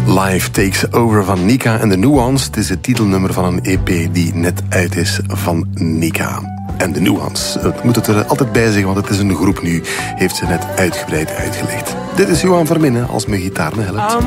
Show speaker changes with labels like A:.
A: Life Takes Over van Nika en de Nuance. Het is het titelnummer van een EP die net uit is van Nika. En de Nuance, ik moet het er altijd bij zeggen, want het is een groep nu. Heeft ze net uitgebreid uitgelegd. Dit is Johan Verminnen als mijn gitaar me helpt.